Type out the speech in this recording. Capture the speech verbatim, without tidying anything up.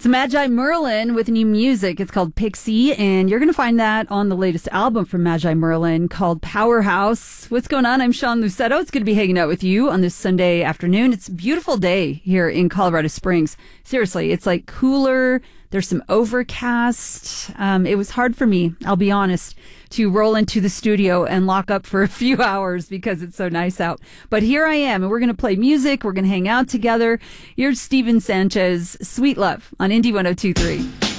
It's Magi Merlin with new music. It's called Pixie, and you're going to find that on the latest album from Magi Merlin called Powerhouse. What's going on? I'm Sean Lucetto. It's good to be hanging out with you on this Sunday afternoon. It's a beautiful day here in Colorado Springs. Seriously, it's like cooler. There's some overcast. Um, it was hard for me, I'll be honest, to roll into the studio and lock up for a few hours because it's so nice out. But here I am, and we're going to play music. We're going to hang out together. Here's Steven Sanchez, Sweet Love on Indie one oh two point three.